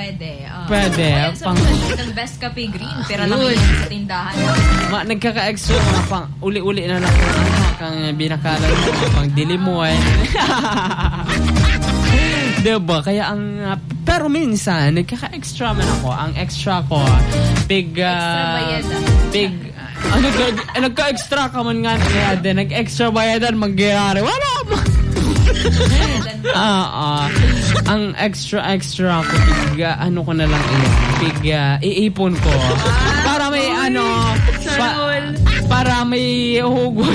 Pwede. Pwede. Ang best kape green. Pero lang yun sa tindahan. Nagkaka-extra mga pang uli-uli na lang. Kang binakalan mo, pang dilimoy. Diba? Kaya ang... pero minsan, nagkaka-extra man ako. Ang extra ko, extra bayad. Nagka-extra ka man nga. Kaya din, nag-extra bayadan, mag-girari. Wala mo! Ang extra ko ano ko na lang iipon ko para may para may hugot.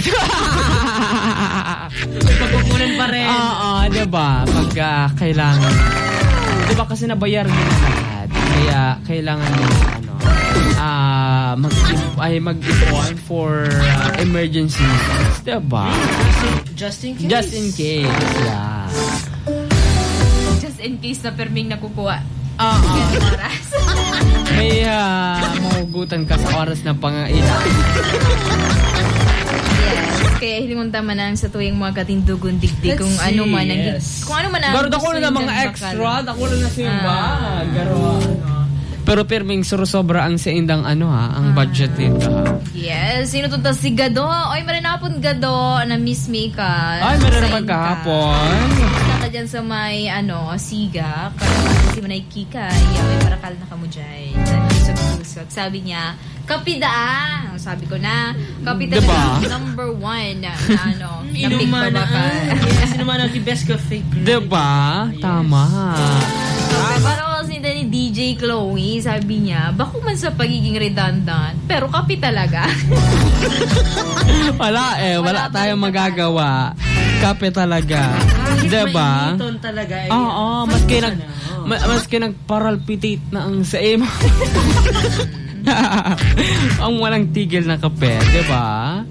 Pagkukunan pa rin. Diba? Pag kailangan. Diba kasi nabayar mo na lahat. Kaya kailangan mo mag-ipon for emergency. Diba? Just in case. Just in case. Yeah. Just in case na perming nakukuha. Oras. May mahugutan ka sa oras ng pangailan. Yes. Kaya hilimunta man ang sa tuwing mga katindugon digdig kung ano man ang Garo ako na mga extra. Ako na simba. Garo pero perming sobra ang sa indang ang budget nito. Yes, sino to si Gado? Oy, marinapon Gado na miss me ka. Ay, meron na pagkahapon. Ka dyan sa may Siga. Kasi mo na ikika. May parakal na ka mo dyan. Pusog-pusog. Sabi niya, kapida. Sabi ko na, kapida diba? Na number 1 na inuman na kasi naman ang best cafe. Diba? Yes. Tama. Parang kasi ni DJ Chloe, sabi niya, bako man sa pagiging redundant, pero kape talaga. Wala tayong magagawa. Kape talaga. Diba? Talaga. Oo, maski nagparalpitate na ang sa emo. Ang walang tigil na kape, diba?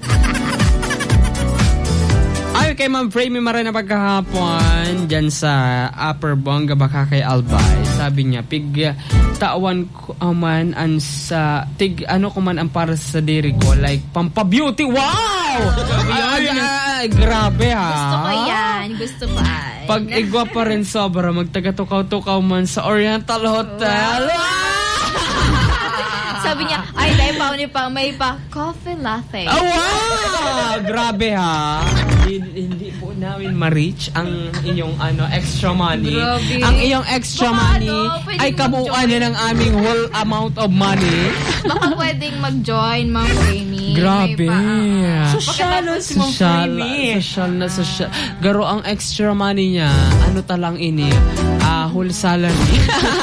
Ay, kay Ma'am Framey Mara na pagkahapon dyan sa Upper Bongga baka kay Albay. Sabi niya, tawan ko man ang sa ko man ang para sa diri ko, like pampa-beauty. Wow! Ay, grabe ha. Gusto ko yan. Gusto pa. Pag igwa pa rin sobra, magtaga-tukaw-tukaw man sa Oriental Hotel. Sabi niya, ay, dahil may coffee latte. Oh, wow! Grabe ha. Hindi po namin ma-reach ang inyong extra money. Grabe. Ang iyong extra money ay kabuuan din ng aming whole amount of money. Baka pwedeng mag-join, Ma'am Framey. Grabe. Social si Ma'am Framey. Social. Garo ang extra money niya. Ano talang ini? Whole salary.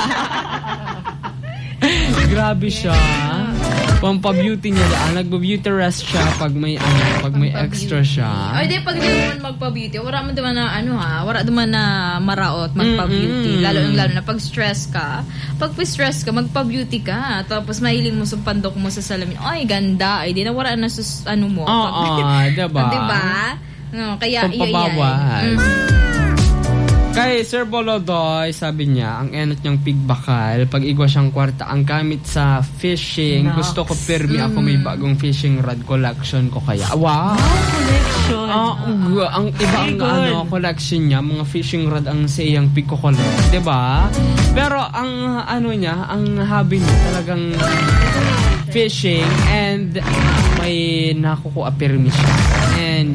Grabe siya. Pampa-beauty niya. Nagbo-beauty rest siya pag may extra siya. Ay, di pag di mo magpa-beauty, wala man naman wala naman na maraot magpa-beauty. Lalo na pag stress ka. Pag stress ka, magpa-beauty ka. Tapos mahiling mo sa pandok mo sa salamin. Ay, ganda. Ay, di na wala na sa mo. Diba? Diba? Kaya pampabawas. Kay Sir Bolodoy, sabi niya, ang enot niyang pigbakal, pag igwa siyang kwarta, ang gamit sa fishing, gusto ko pirmi ako may bagong fishing rod collection ko kaya. Wow! Collection! Ang iba ang collection niya, mga fishing rod ang sa iyang pigko-collect, diba? Pero ang niya, ang hobby niya talagang fishing and may nakukuha pirmi siya. And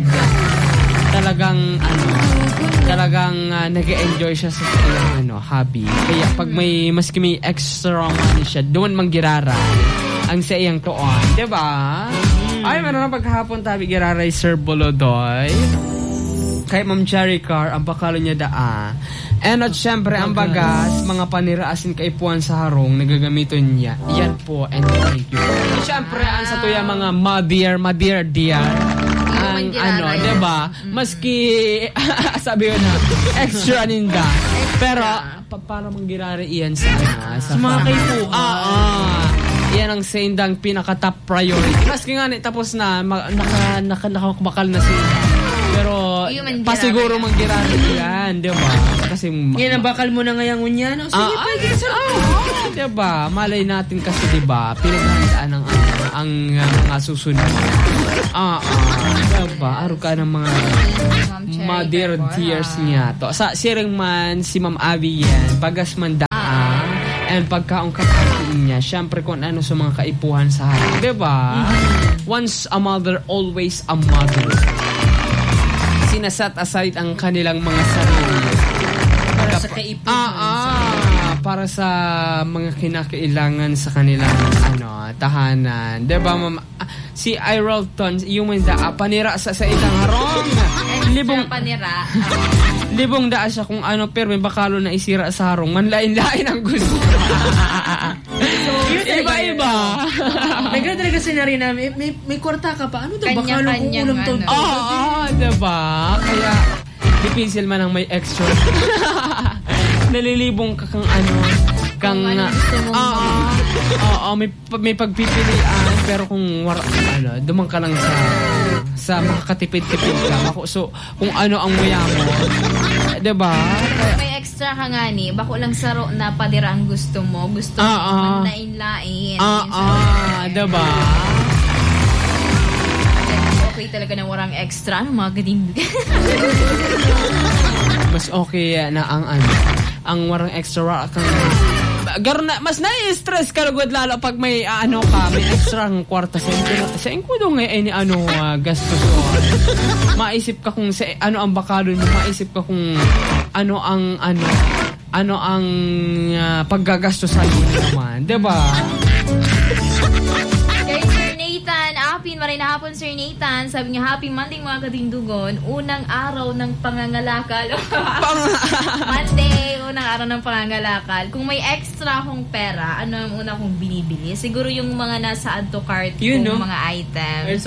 talagang nag-enjoy siya sa hobby. Kaya pag maski may extra money siya, doon manggirara ang sa iyang tuon. Diba? Ay, meron na pagkahapon tabi giraray Sir Bolodoy. Kay Ma'am Cherry Car, ang bakalo niya And at syempre, ang bagas, mga paniraasin kaipuan sa harong, nagagamiton niya. Yan po, and thank you. Syempre, ang sa tuya mga ma-dear, diba? Maski, sabi ko na, extra ninda. Pero, para manggirari iyan sa mga kaipuan. Yan ang sa indang pinaka-top priority. Maski nga, tapos na, nakabakal na sila. Pero, pasiguro manggirari yan, diba? Kasi, yan ang bakal mo na ngayang unyan. Sige, pwede sa diba? Malay natin kasi, diba? Pinaghandaan ang mga susunod. Diba? Aro ka ng mga dear tears niya to. Sa siring man, si Ma'am Abby yan, bagas man And pagkaong kakain niya, syempre kung ano sa mga kaipuhan sa harap. Diba? Once a mother, always a mother. Sinasat aside ang kanilang mga sarili. Para sa kaipuhan. Para sa mga kinakailangan sa kanilang tahanan. Diba, ma'am? Si Irelton, yung panira sa itang harong. Panira. Libong daa siya kung pero may bakalo na isira sa harong. Manlain-lain ang gusto. Iba-iba. Naganda kasi na rin namin, may kwarta ka pa. Ano daw? Bakalo kung ulam to. Diba? Kaya, dipinsil man ang may extra. Nalilibong ka kang kung gusto mong may pagpipilian, pero kung dumang ka lang sa makakatipid-tipid ka. So, kung ano ang muya mo, diba? May extra ka nga ni, bako lang saro na padira ang gusto mo. Gusto mo manlain-lain. Diba? Okay talaga na warang extra. Ano mga gading? Mas okay na ang warang extra kang mas na-stress ka lugod lalo pag may may extra ng kwarta sa inkudo ngayon gastos mo. Maisip ka kung ang bakalo mo, maisip ka kung ano ang paggagastosan mo naman, 'di ba? Maray na hapon, Sir Nathan. Sabi niya, Happy Monday mga katindugon. Unang araw ng pangangalakal. Monday, unang araw ng pangangalakal. Kung may extra akong pera, ano ang una kong binibili? Siguro yung mga nasa add to cart kong mga items.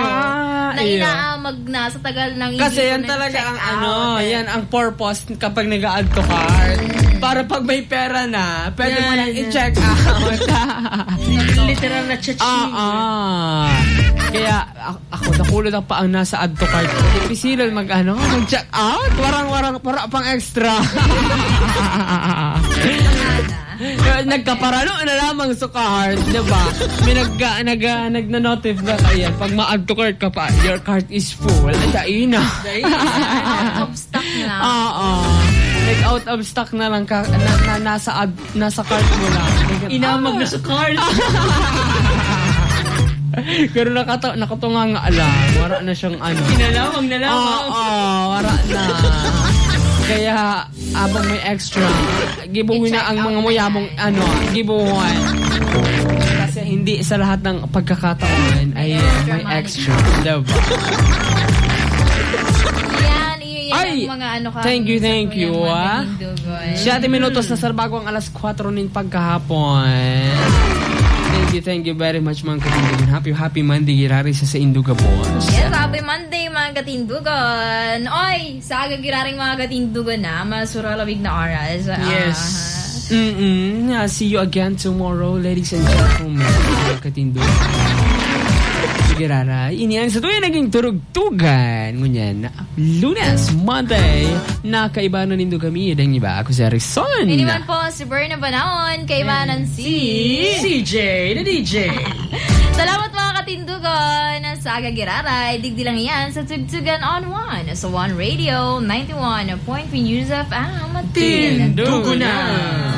Sa tagal ng kasi yan talaga ang yan ang purpose kapag nag-add to cart. Para pag may pera na, pwede mo lang i-check out. Literal na cha-ching. Kaya ako nakulod ang paang nasa add to cart. Pisilan mag-check out. Warang pang extra. Nagkaparano na lamang sa cart, diba? May nagna-notif na kayan. Pag ma-add to cart ka pa, your cart is full. Ay, na. Out of stock na. Out of stock na lang ka, nasa cart mo lang. Inamag na sa cart. Pero nakatunga nga alam. Wala na siyang Inalawang na lang. Wala na. Kaya, abang may extra, gibuhin na ang mga muyamong gibuhin. Kasi hindi sa lahat ng pagkakataon ay may extra. Diba? Ay, mga thank you. Siya 7 minutos na sa bago ang alas 4 ng pagkahapon. Thank you very much mga katindugan. Happy Monday, Girari sa Induga Boss. Yes, happy Monday mga katindugan. Oy, sa agagiraring mga katindugan na, masulalawig na oras. Yes. See you again tomorrow, ladies and gentlemen. Mga katindugan. Girara, ini ang sa tuwing naging turugtugan. Ngunyan, Lunes, Monday, nakaibanan nindo kami. Yung iba, ako si Arison. Hindi naman po, si Berna Banaon, kaibanan si CJ, the DJ. Salamat mga katindugan. Sa Aga Girara, digdi lang yan sa Tugtugan on One. Sa One Radio, 91.3 News FM. Tindugan na!